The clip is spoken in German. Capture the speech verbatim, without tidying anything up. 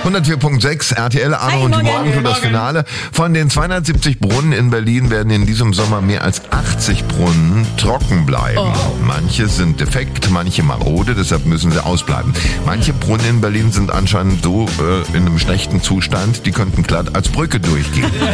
hundertvier Komma sechs R T L, Arno Hi, und die morgen. Morgen für das Finale. Von den zweihundertsiebzig Brunnen in Berlin werden in diesem Sommer mehr als achtzig Brunnen trocken bleiben. Oh. Manche sind defekt, manche marode, deshalb müssen sie ausbleiben. Manche Brunnen in Berlin sind anscheinend so äh, in einem schlechten Zustand, die könnten glatt als Brücke durchgehen.